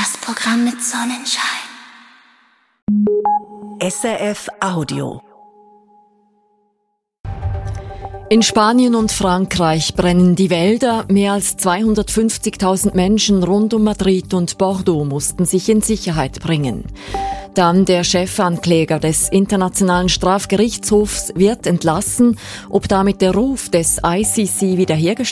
Das Programm mit Sonnenschein. SRF Audio. In Spanien und Frankreich brennen die Wälder. Mehr als 250.000 Menschen rund um Madrid und Bordeaux mussten sich in Sicherheit bringen. Dann der Chefankläger des Internationalen Strafgerichtshofs wird entlassen. Ob damit der Ruf des ICC wiederhergestellt